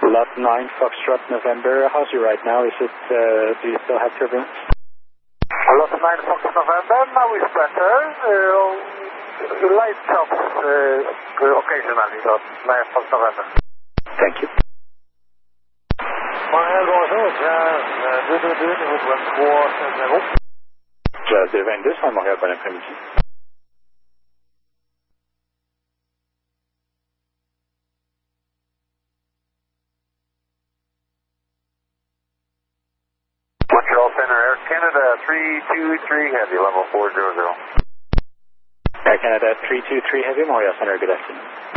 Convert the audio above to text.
Lot 9, Foxtrot, November. How's you right now? Is it, do you still have turbulence? Lot 9, Foxtrot, November. Now is better. Light chops occasionally, but 9, Foxtrot, November. Thank you. Jazz 22, c'est Montréal, bon après-midi. Montreal Center, Air Canada 323 Heavy, level 400. Air Canada 323 Heavy, Montreal Center, good afternoon.